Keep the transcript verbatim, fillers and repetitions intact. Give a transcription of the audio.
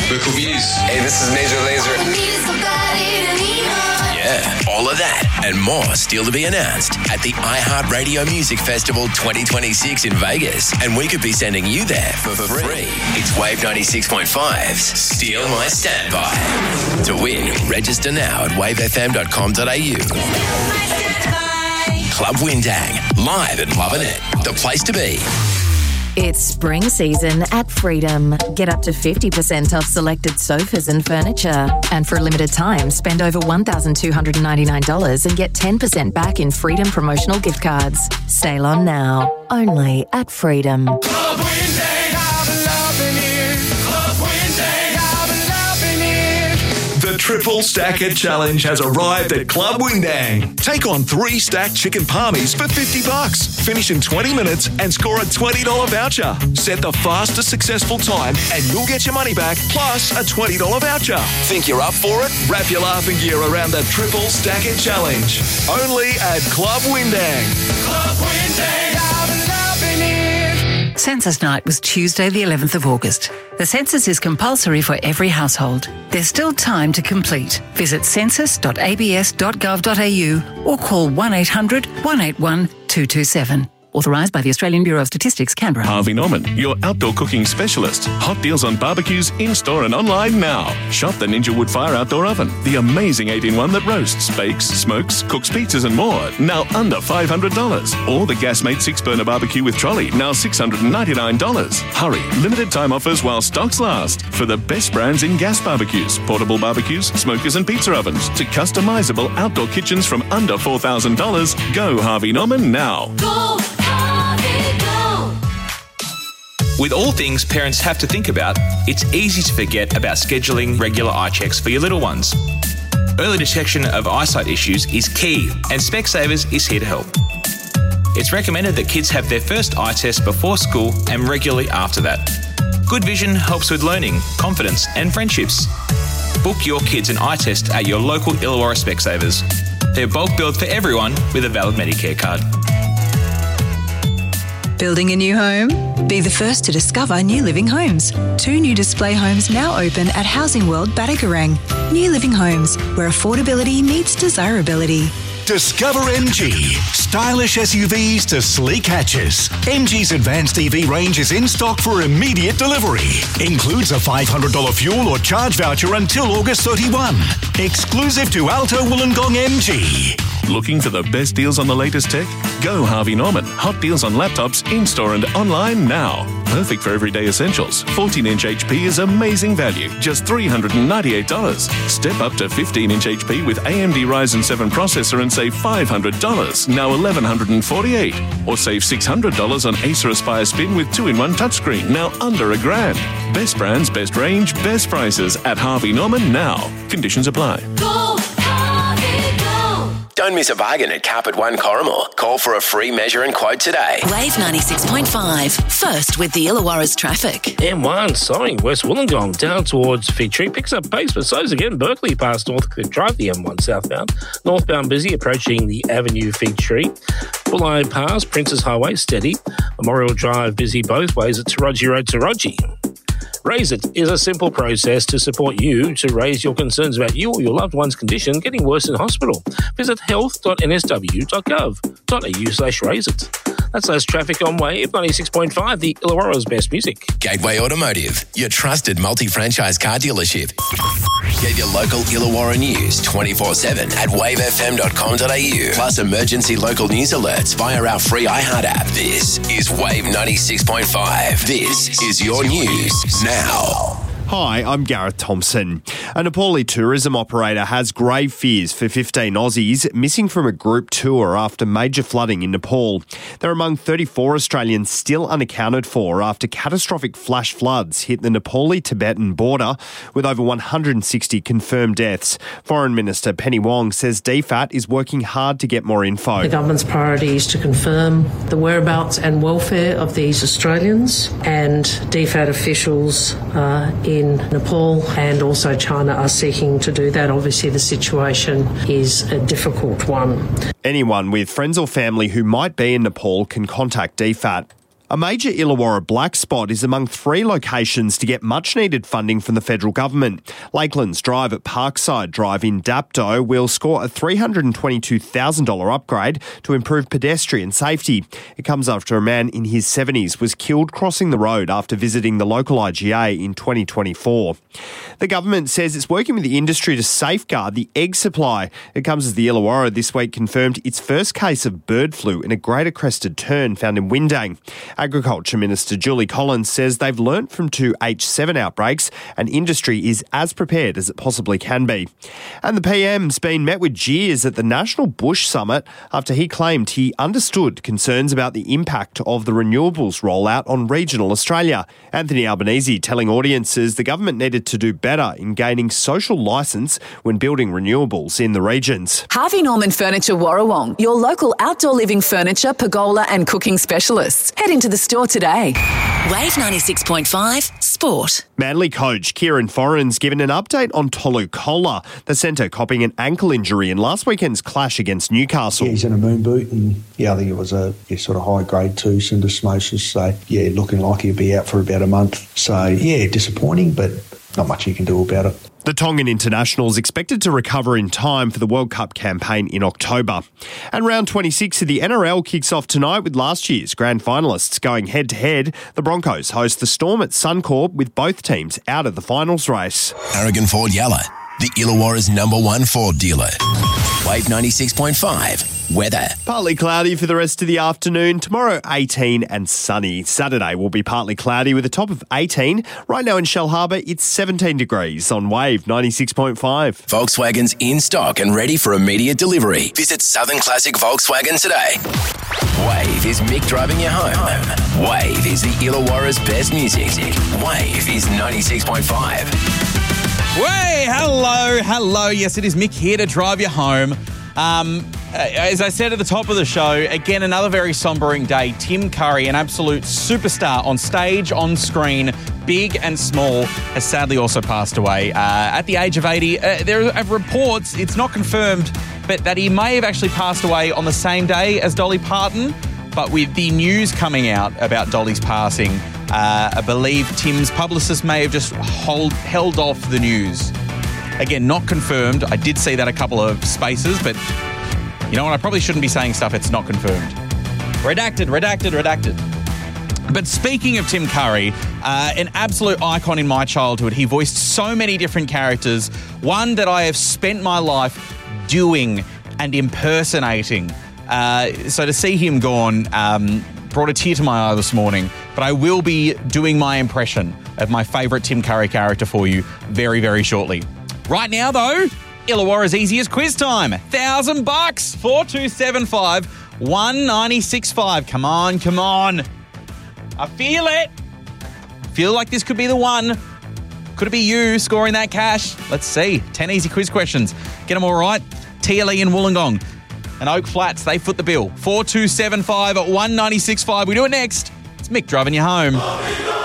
The cookies. Hey, this is Major Lazer. Yeah, all of that and more still to be announced at the iHeartRadio Music Festival twenty twenty-six in Vegas. And we could be sending you there for, for free. It's Wave ninety-six point five's Steal My Standby. To win, register now at wave f m dot com dot a u. Club Windang, live and loving it. The place to be. It's spring season at Freedom. Get up to fifty percent off selected sofas and furniture. And for a limited time, spend over one thousand two hundred ninety-nine dollars and get ten percent back in Freedom promotional gift cards. Sail on now. Only at Freedom. Club Windang, I've been loving it. Club Windang, I've been loving it. The Triple Stacker Challenge has arrived at Club Windang. Take on three stacked chicken palmies for fifty bucks. Finish in twenty minutes and score a twenty dollars voucher. Set the fastest successful time and you'll get your money back plus a twenty dollars voucher. Think you're up for it? Wrap your laughing gear around the Triple Stacker Challenge. Only at Club Windang. Club Windang, I've been loving it. Census night was Tuesday the eleventh of August. The census is compulsory for every household. There's still time to complete. Visit census dot a b s dot gov dot a u or call one eight hundred one eight one two two seven. Authorised by the Australian Bureau of Statistics, Canberra. Harvey Norman, your outdoor cooking specialist. Hot deals on barbecues in-store and online now. Shop the Ninja Wood Fire Outdoor Oven, the amazing eight in one that roasts, bakes, smokes, cooks pizzas and more, now under five hundred dollars. Or the Gasmate six-burner barbecue with trolley, now six hundred ninety-nine dollars. Hurry, limited time offers while stocks last. For the best brands in gas barbecues, portable barbecues, smokers and pizza ovens, to customisable outdoor kitchens from under four thousand dollars, go Harvey Norman now. Go, Harvey, go. With all things parents have to think about, it's easy to forget about scheduling regular eye checks for your little ones. Early detection of eyesight issues is key, and Specsavers is here to help. It's recommended that kids have their first eye test before school and regularly after that. Good vision helps with learning, confidence and friendships. Book your kids an eye test at your local Illawarra Specsavers. They're bulk billed for everyone with a valid Medicare card. Building a new home? Be the first to discover New Living Homes. Two new display homes now open at Housing World Batagorang. New Living Homes, where affordability meets desirability. Discover M G. Stylish S U Vs to sleek hatches. M G's advanced E V range is in stock for immediate delivery. Includes a five hundred dollars fuel or charge voucher until August thirty-first. Exclusive to Alto Wollongong M G. Looking for the best deals on the latest tech? Go Harvey Norman. Hot deals on laptops in-store and online now. Perfect for everyday essentials. fourteen inch H P is amazing value, just three hundred ninety-eight dollars. Step up to fifteen inch H P with A M D Ryzen seven processor and save five hundred dollars, now one thousand one hundred forty-eight dollars. Or save six hundred dollars on Acer Aspire Spin with two in one touchscreen, now under a grand. Best brands, best range, best prices at Harvey Norman now. Conditions apply. Go, Harvey, go. Don't miss a bargain at Carpet One Corrimal. Call for a free measure and quote today. Wave ninety-six point five. First with the Illawarra's traffic. M one, sorry, West Wollongong down towards Fig Tree. Picks up pace, but so's again Berkeley past Northcliffe Drive, the M one southbound. Northbound busy, approaching the Avenue Fig Tree. Bulleye Pass, Princes Highway, steady. Memorial Drive busy both ways at Taroji Road, Taroji. Raise It is a simple process to support you to raise your concerns about you or your loved one's condition getting worse in hospital. Visit health dot n s w dot gov dot a u slash raise it. That's less traffic on Wave ninety-six point five, the Illawarra's best music. Gateway Automotive, your trusted multi-franchise car dealership. Get your local Illawarra news twenty-four seven at wave f m dot com dot a u. Plus emergency local news alerts via our free iHeart app. This is Wave ninety-six point five. This is your news now. Hi, I'm Gareth Thompson. A Nepali tourism operator has grave fears for fifteen Aussies missing from a group tour after major flooding in Nepal. They're among thirty-four Australians still unaccounted for after catastrophic flash floods hit the Nepali-Tibetan border, with over one hundred sixty confirmed deaths. Foreign Minister Penny Wong says D F A T is working hard to get more info. The government's priority is to confirm the whereabouts and welfare of these Australians, and D F A T officials uh, in in Nepal and also China are seeking to do that. Obviously, the situation is a difficult one. Anyone with friends or family who might be in Nepal can contact D F A T. A major Illawarra black spot is among three locations to get much-needed funding from the federal government. Lakelands Drive at Parkside Drive in Dapto will score a three hundred twenty-two thousand dollars upgrade to improve pedestrian safety. It comes after a man in his seventies was killed crossing the road after visiting the local I G A in twenty twenty-four. The government says it's working with the industry to safeguard the egg supply. It comes as the Illawarra this week confirmed its first case of bird flu in a greater crested tern found in Windang. Agriculture Minister Julie Collins says they've learnt from two H seven outbreaks and industry is as prepared as it possibly can be. And the P M's been met with jeers at the National Bush Summit after he claimed he understood concerns about the impact of the renewables rollout on regional Australia. Anthony Albanese telling audiences the government needed to do better in gaining social licence when building renewables in the regions. Harvey Norman Furniture Warrawong, your local outdoor living furniture, pergola and cooking specialists. Head into the store today. Wave ninety-six point five Sport. Manly coach Kieran Foran's given an update on Tolu Kola, the centre copping an ankle injury in last weekend's clash against Newcastle. Yeah, he's in a moon boot and, yeah, I think it was a yeah, sort of high grade two syndesmosis, so, yeah, looking like he'll be out for about a month. So, yeah, disappointing, but not much you can do about it. The Tongan international is expected to recover in time for the World Cup campaign in October. And round twenty-six of the N R L kicks off tonight with last year's grand finalists going head-to-head. The Broncos host the Storm at Suncorp with both teams out of the finals race. Aragon Ford Yalla, the Illawarra's number one Ford dealer. Wave ninety-six point five. Weather. Partly cloudy for the rest of the afternoon. Tomorrow, eighteen and sunny. Saturday will be partly cloudy with a top of eighteen. Right now in Shellharbour, it's seventeen degrees on Wave ninety-six point five. Volkswagen's in stock and ready for immediate delivery. Visit Southern Classic Volkswagen today. Wave is Mick driving you home. Wave is the Illawarra's best music. Wave is ninety-six point five. Way, hello, hello. Yes, it is Mick here to drive you home. Um, as I said at the top of the show, again, another very sombering day. Tim Curry, an absolute superstar on stage, on screen, big and small, has sadly also passed away uh, at the age of eighty. Uh, there are reports, it's not confirmed, but that he may have actually passed away on the same day as Dolly Parton. But with the news coming out about Dolly's passing, uh, I believe Tim's publicist may have just hold, held off the news. Again, not confirmed. I did see that a couple of spaces, but you know what? I probably shouldn't be saying stuff it's not confirmed. Redacted, redacted, redacted. But speaking of Tim Curry, uh, an absolute icon in my childhood. He voiced so many different characters. One that I have spent my life doing and impersonating. Uh, so to see him gone um, brought a tear to my eye this morning. But I will be doing my impression of my favourite Tim Curry character for you very, very shortly. Right now, though, Illawarra's easiest quiz time. Thousand bucks. Four two seven five one ninety six five. Come on, come on. I feel it. Feel like this could be the one. Could it be you scoring that cash? Let's see. Ten easy quiz questions. Get them all right. T L E in Wollongong and Oak Flats, they foot the bill. Four two seven five one ninety six five. We do it next. It's Mick driving you home.